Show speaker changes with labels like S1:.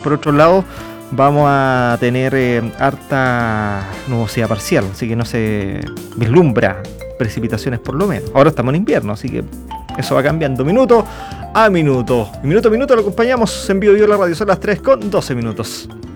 S1: por otro lado, vamos a tener harta nubosidad parcial, así que no se vislumbra precipitaciones por lo menos. Ahora estamos en invierno, así que eso va cambiando minuto a minuto. Y minuto a minuto lo acompañamos en Bio Bio la radio. Son las 3:12.